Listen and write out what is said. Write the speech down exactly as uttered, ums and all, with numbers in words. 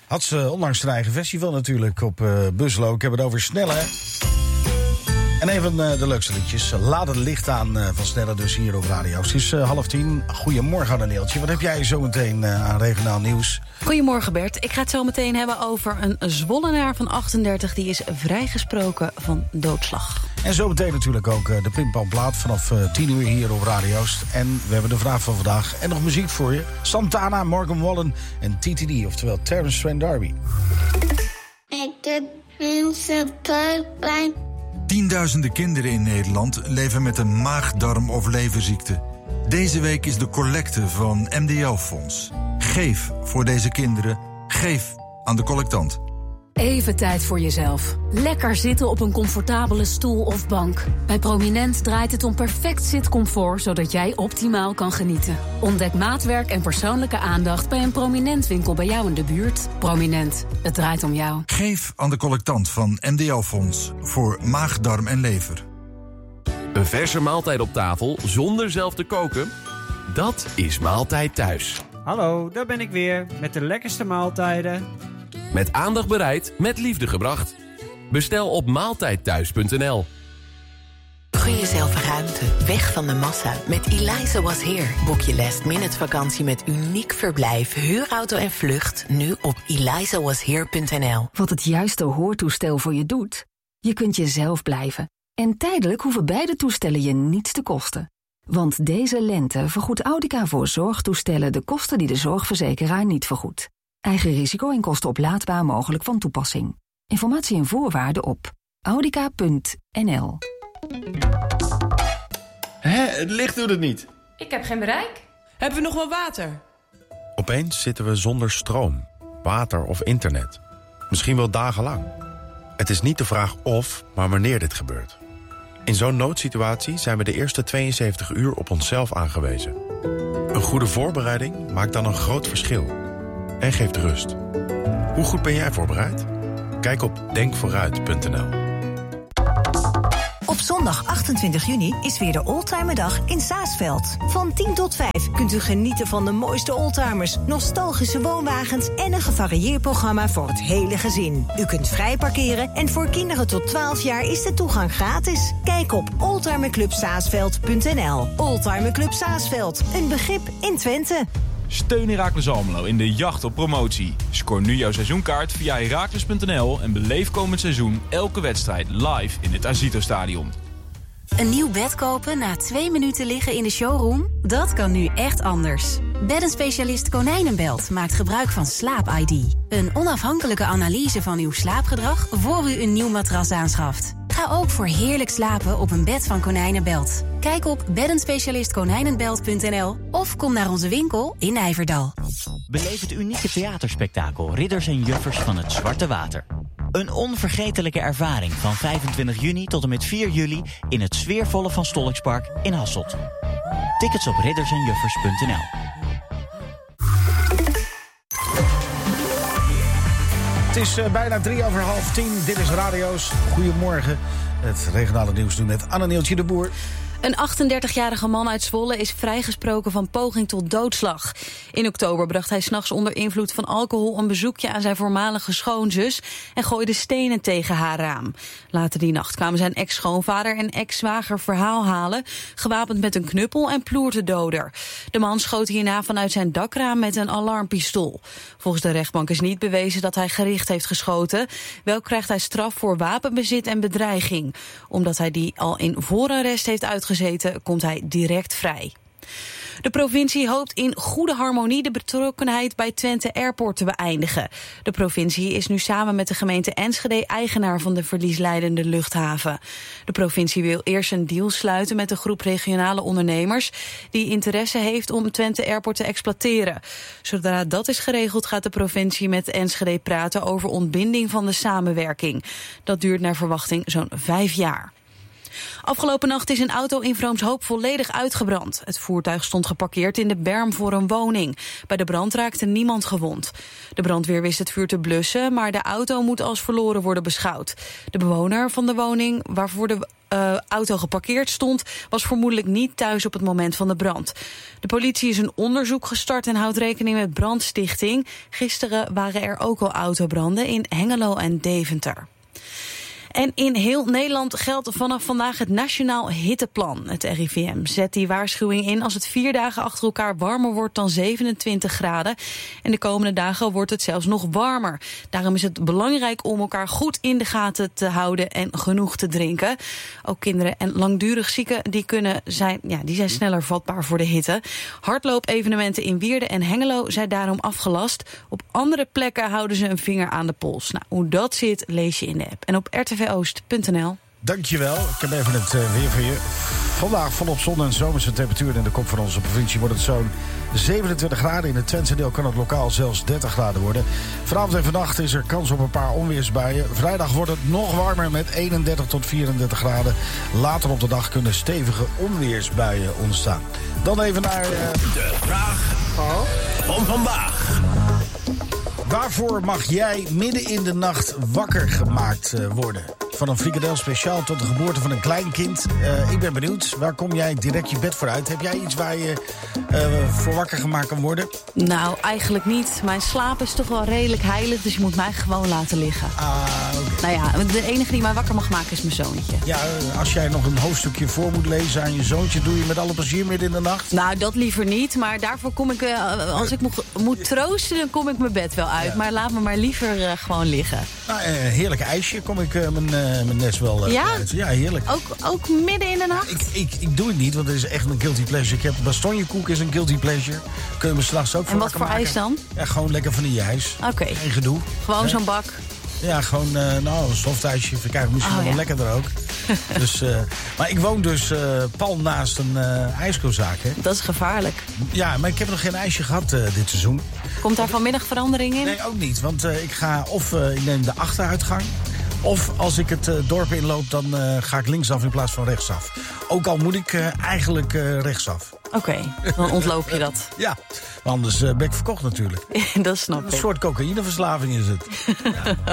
Had ze onlangs zijn eigen festival natuurlijk op uh, Buslo. Ik heb het over Snelle. En een van uh, de leukste liedjes. Laat het licht aan uh, van Snelle dus hier op radio. Het is uh, half tien. Goedemorgen Danieeltje. Wat heb jij zo meteen uh, aan regionaal nieuws? Goedemorgen Bert. Ik ga het zo meteen hebben over een Zwollenaar van achtendertig... die is vrijgesproken van doodslag. En zo meteen natuurlijk ook uh, de Pimpamplaat vanaf uh, tien uur hier op Radio Oost. En we hebben de vraag van vandaag. En nog muziek voor je. Santana, Morgan Wallen en T T D. Oftewel Terence Trent D'Arby. Ik doe mensen pijn. Tienduizenden kinderen in Nederland leven met een maag-darm- of leverziekte. Deze week is de collecte van M D L-fonds. Geef voor deze kinderen. Geef aan de collectant. Even tijd voor jezelf. Lekker zitten op een comfortabele stoel of bank. Bij Prominent draait het om perfect zitcomfort, zodat jij optimaal kan genieten. Ontdek maatwerk en persoonlijke aandacht bij een Prominent winkel bij jou in de buurt. Prominent, het draait om jou. Geef aan de collectant van M D L-fonds voor maag, darm en lever. Een verse maaltijd op tafel zonder zelf te koken? Dat is Maaltijd Thuis. Hallo, daar ben ik weer met de lekkerste maaltijden. Met aandacht bereid, met liefde gebracht. Bestel op maaltijdthuis punt n l. Gun jezelf ruimte, weg van de massa. Met Eliza Was Here boek je last minute vakantie met uniek verblijf, huurauto en vlucht. Nu op eliza was here punt n l. Wat het juiste hoortoestel voor je doet? Je kunt jezelf blijven. En tijdelijk hoeven beide toestellen je niets te kosten. Want deze lente vergoedt Audica voor zorgtoestellen de kosten die de zorgverzekeraar niet vergoedt. Eigen risico en kosten oplaadbaar mogelijk van toepassing. Informatie en voorwaarden op audica punt n l. Hé, het licht doet het niet. Ik heb geen bereik. Hebben we nog wel water? Opeens zitten we zonder stroom, water of internet. Misschien wel dagenlang. Het is niet de vraag of, maar wanneer dit gebeurt. In zo'n noodsituatie zijn we de eerste tweeënzeventig uur op onszelf aangewezen. Een goede voorbereiding maakt dan een groot verschil. En geeft rust. Hoe goed ben jij voorbereid? Kijk op denk vooruit punt n l. Op zondag achtentwintig juni is weer de Oldtimerdag in Saasveld. Van tien tot vijf kunt u genieten van de mooiste oldtimers, nostalgische woonwagens en een gevarieerd programma voor het hele gezin. U kunt vrij parkeren en voor kinderen tot twaalf jaar is de toegang gratis. Kijk op oldtimerclub saasveld punt n l. Oldtimerclub Saasveld, een begrip in Twente. Steun Heracles Almelo in de jacht op promotie. Scoor nu jouw seizoenkaart via heracles punt n l en beleef komend seizoen elke wedstrijd live in het Azito Stadion. Een nieuw bed kopen na twee minuten liggen in de showroom? Dat kan nu echt anders. Beddenspecialist Konijnenbelt maakt gebruik van Slaap I D. Een onafhankelijke analyse van uw slaapgedrag voor u een nieuw matras aanschaft. Ga ook voor heerlijk slapen op een bed van Konijnenbelt. Kijk op beddenspecialist konijnenbelt punt n l of kom naar onze winkel in Nijverdal. Beleef het unieke theaterspektakel Ridders en Juffers van het Zwarte Water. Een onvergetelijke ervaring van vijfentwintig juni tot en met vier juli in het sfeervolle Van Stollingspark in Hasselt. Tickets op ridders en juffers punt n l. Het is uh, bijna drie over half tien. Dit is Radio's. Goedemorgen. Het regionale nieuws nu met Anne-Neeltje de Boer. Een achtendertigjarige man uit Zwolle is vrijgesproken van poging tot doodslag. In oktober bracht hij 's nachts onder invloed van alcohol een bezoekje aan zijn voormalige schoonzus en gooide stenen tegen haar raam. Later die nacht kwamen zijn ex-schoonvader en ex-zwager verhaal halen, gewapend met een knuppel en ploerde doder. De man schoot hierna vanuit zijn dakraam met een alarmpistool. Volgens de rechtbank is niet bewezen dat hij gericht heeft geschoten. Wel krijgt hij straf voor wapenbezit en bedreiging. Omdat hij die al in voorarrest heeft uitgezeten, komt hij direct vrij. De provincie hoopt in goede harmonie de betrokkenheid bij Twente Airport te beëindigen. De provincie is nu samen met de gemeente Enschede eigenaar van de verliesleidende luchthaven. De provincie wil eerst een deal sluiten met een groep regionale ondernemers die interesse heeft om Twente Airport te exploiteren. Zodra dat is geregeld gaat de provincie met Enschede praten over ontbinding van de samenwerking. Dat duurt naar verwachting zo'n vijf jaar. Afgelopen nacht is een auto in Vroomshoop volledig uitgebrand. Het voertuig stond geparkeerd in de berm voor een woning. Bij de brand raakte niemand gewond. De brandweer wist het vuur te blussen, maar de auto moet als verloren worden beschouwd. De bewoner van de woning waarvoor de uh, auto geparkeerd stond, was vermoedelijk niet thuis op het moment van de brand. De politie is een onderzoek gestart en houdt rekening met brandstichting. Gisteren waren er ook al autobranden in Hengelo en Deventer. En in heel Nederland geldt vanaf vandaag het Nationaal Hitteplan. Het R I V M zet die waarschuwing in als het vier dagen achter elkaar warmer wordt dan zevenentwintig graden. En de komende dagen wordt het zelfs nog warmer. Daarom is het belangrijk om elkaar goed in de gaten te houden en genoeg te drinken. Ook kinderen en langdurig zieken die kunnen zijn, ja, die zijn sneller vatbaar voor de hitte. Hardloopevenementen in Wierden en Hengelo zijn daarom afgelast. Op andere plekken houden ze een vinger aan de pols. Nou, hoe dat zit, lees je in de app. En op r t v oost punt n l. Dankjewel. Ik heb even het uh, weer voor je. Vandaag volop zon en zomerse temperatuur in de kop van onze provincie wordt het zo'n zevenentwintig graden. In het Twentse deel kan het lokaal zelfs dertig graden worden. Vanavond en vannacht is er kans op een paar onweersbuien. Vrijdag wordt het nog warmer met eenendertig tot vierendertig graden. Later op de dag kunnen stevige onweersbuien ontstaan. Dan even naar... Uh... De vraag van vandaag. Waarvoor mag jij midden in de nacht wakker gemaakt uh, worden? Van een frikandel speciaal tot de geboorte van een kleinkind. Uh, ik ben benieuwd, waar kom jij direct je bed voor uit? Heb jij iets waar je uh, voor wakker gemaakt kan worden? Nou, eigenlijk niet. Mijn slaap is toch wel redelijk heilig, dus je moet mij gewoon laten liggen. Ah, okay. Nou ja, de enige die mij wakker mag maken is mijn zoontje. Ja, als jij nog een hoofdstukje voor moet lezen aan je zoontje, doe je met alle plezier midden in de nacht? Nou, dat liever niet, maar daarvoor kom ik, uh, als ik mo- moet troosten, dan kom ik mijn bed wel uit. Ja. Maar laat me maar liever uh, gewoon liggen. Nou, uh, heerlijk ijsje kom ik uh, mijn, uh, mijn nest wel uh, ja? uit. Ja, heerlijk. Ook, ook midden in de nacht? Ja, ik, ik, ik doe het niet, want het is echt een guilty pleasure. Ik heb bastonjekoek is een guilty pleasure. Kun je me s'nachts ook voor En wat voor maken. ijs dan? Ja, gewoon lekker vanille-ijs. Oké. Okay. Geen gedoe. Gewoon He? Zo'n bak? Ja, gewoon uh, nou, een softijsje. We krijgen misschien oh, nog wel ja. lekkerder ook. dus, uh, maar ik woon dus uh, pal naast een uh, ijskozaak. Hè? Dat is gevaarlijk. Ja, maar ik heb nog geen ijsje gehad uh, dit seizoen. Komt daar vanmiddag verandering in? Nee, ook niet. Want uh, ik ga of uh, ik neem de achteruitgang. Of als ik het uh, dorp inloop, dan uh, ga ik linksaf in plaats van rechtsaf. Ook al moet ik uh, eigenlijk uh, rechtsaf. Oké, okay, dan ontloop je dat. Ja, anders uh, ben ik verkocht natuurlijk. Dat snap ik. Een soort cocaïneverslaving is het. Ja.